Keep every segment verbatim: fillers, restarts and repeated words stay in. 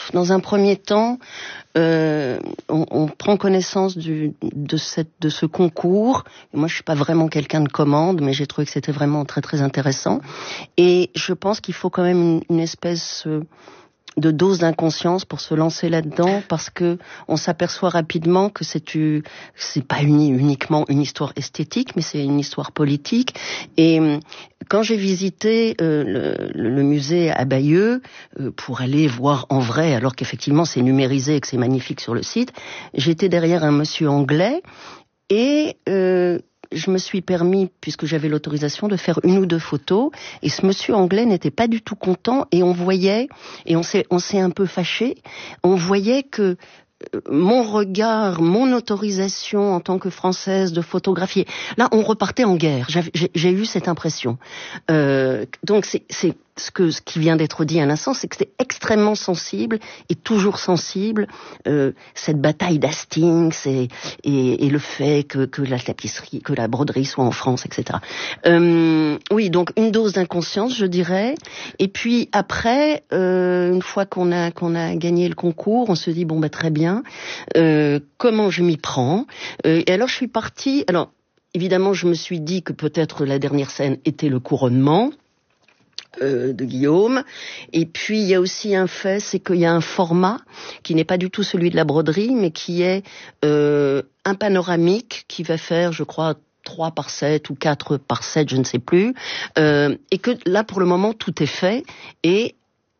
dans un premier temps, euh, on, on prend connaissance du, de, cette, de ce concours. Et moi, je suis pas vraiment quelqu'un de commande, mais j'ai trouvé que c'était vraiment très très intéressant. Et je pense qu'il faut quand même une, une espèce euh, de dose d'inconscience pour se lancer là-dedans, parce que on s'aperçoit rapidement que c'est tu, c'est pas uni, uniquement une histoire esthétique, mais c'est une histoire politique. Et quand j'ai visité euh, le, le musée à Bayeux euh, pour aller voir en vrai, alors qu'effectivement c'est numérisé et que c'est magnifique sur le site, j'étais derrière un monsieur anglais et euh, je me suis permis, puisque j'avais l'autorisation, de faire une ou deux photos. Et ce monsieur anglais n'était pas du tout content. Et on voyait, et on s'est, on s'est un peu fâché, on voyait que mon regard, mon autorisation en tant que Française de photographier, là, on repartait en guerre. J'avais, j'ai, j'ai eu cette impression. Euh, donc, c'est, c'est ce que ce qui vient d'être dit à l'instant, c'est que c'est extrêmement sensible et toujours sensible, euh, cette bataille d'Hastings et, et, et le fait que, que la tapisserie, que la broderie soit en France, et cetera. Euh, oui, donc une dose d'inconscience, je dirais. Et puis après, euh, une fois qu'on a qu'on a gagné le concours, on se dit bon bah très bien, euh, comment je m'y prends. euh, Et alors je suis partie. Alors évidemment, je me suis dit que peut-être la dernière scène était le couronnement Euh, de Guillaume. Et puis il y a aussi un fait, c'est qu'il y a un format qui n'est pas du tout celui de la broderie, mais qui est euh, un panoramique qui va faire, je crois, trois par sept ou quatre par sept, je ne sais plus, euh, et que là pour le moment tout est fait et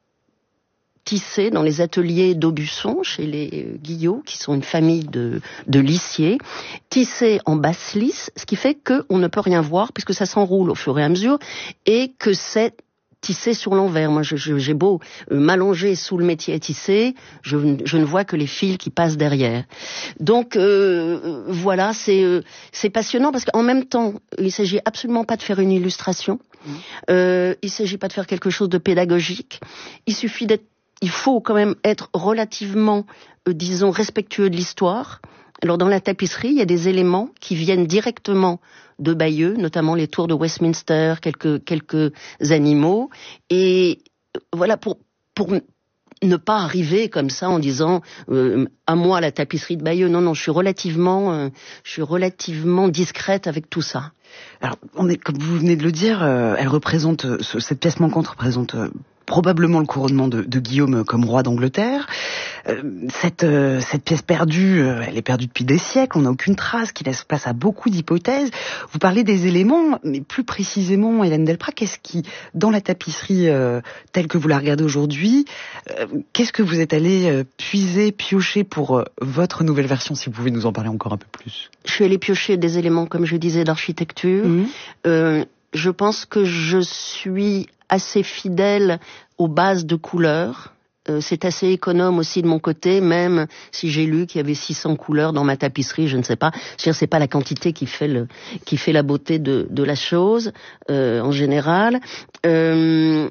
tissé dans les ateliers d'Aubusson, chez les euh, Guillot, qui sont une famille de, de lissiers, tissé en basse lisse, ce qui fait qu'on ne peut rien voir puisque ça s'enroule au fur et à mesure et que c'est tissé sur l'envers. Moi, je, je, j'ai beau euh, m'allonger sous le métier à tisser, je, je ne vois que les fils qui passent derrière. Donc, euh, voilà, c'est, euh, c'est passionnant parce qu'en même temps, il s'agit absolument pas de faire une illustration. Mmh. Euh, il s'agit pas de faire quelque chose de pédagogique. Il suffit d'être, il faut quand même être relativement, euh, disons, respectueux de l'histoire. Alors, dans la tapisserie, il y a des éléments qui viennent directement de Bayeux, notamment les tours de Westminster, quelques quelques animaux, et voilà pour pour ne pas arriver comme ça en disant euh, à moi la tapisserie de Bayeux. Non non, je suis relativement euh, je suis relativement discrète avec tout ça. Alors, on est, comme vous venez de le dire, euh, elle représente euh, ce, cette pièce manquante représente euh, probablement le couronnement de, de Guillaume comme roi d'Angleterre. Euh, cette, euh, cette pièce perdue, euh, elle est perdue depuis des siècles, on n'a aucune trace, qui laisse place à beaucoup d'hypothèses. Vous parlez des éléments, mais plus précisément, Hélène Delprat, qu'est-ce qui, dans la tapisserie euh, telle que vous la regardez aujourd'hui, euh, qu'est-ce que vous êtes allé euh, puiser, piocher pour euh, votre nouvelle version, si vous pouvez nous en parler encore un peu plus? Je suis allée piocher des éléments, comme je disais, d'architecture. Mmh. Euh, je pense que je suis assez fidèle aux bases de couleurs. Euh, c'est assez économe aussi de mon côté, même si j'ai lu qu'il y avait six cents couleurs dans ma tapisserie, je ne sais pas. C'est-à-dire, c'est pas la quantité qui fait le, qui fait la beauté de, de la chose, euh, en général. Euh,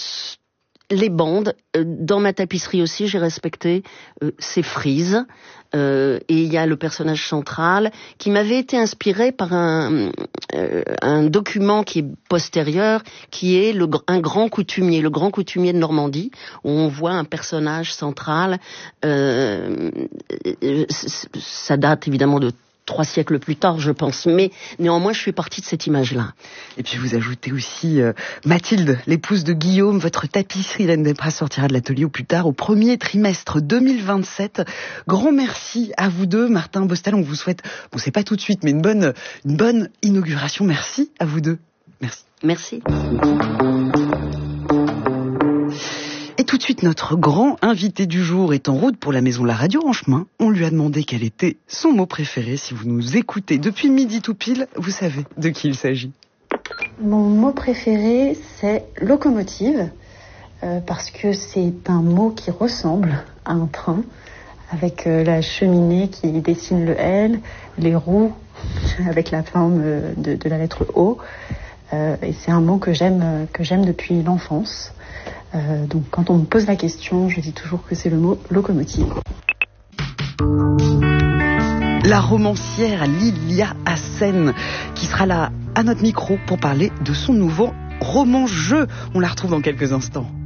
les bandes, euh, dans ma tapisserie aussi, j'ai respecté euh, ces frises. Euh, et il y a le personnage central qui m'avait été inspiré par un, euh, un document qui est postérieur, qui est le, un grand coutumier, le grand coutumier de Normandie, où on voit un personnage central. Euh, ça date évidemment de trois siècles plus tard, je pense. Mais néanmoins, je suis partie de cette image-là. Et puis vous ajoutez aussi euh, Mathilde, l'épouse de Guillaume. Votre tapisserie, Hélène Delprat, sortira de l'atelier au plus tard, au premier trimestre deux mille vingt-sept. Grand merci à vous deux. Martin Bostal, on vous souhaite, bon, c'est pas tout de suite, mais une bonne, une bonne inauguration. Merci à vous deux. Merci. Merci. Et tout de suite, notre grand invité du jour est en route pour la Maison de la Radio. En chemin, on lui a demandé quel était son mot préféré. Si vous nous écoutez depuis midi tout pile, vous savez de qui il s'agit. Mon mot préféré, c'est locomotive, euh, parce que c'est un mot qui ressemble à un train, avec euh, la cheminée qui dessine le L, les roues avec la forme de, de la lettre O. Euh, et c'est un mot que j'aime, que j'aime depuis l'enfance. Euh, donc quand on me pose la question, je dis toujours que c'est le mot locomotive. La romancière Lilia Hassen, qui sera là à notre micro pour parler de son nouveau roman-jeu. On la retrouve dans quelques instants.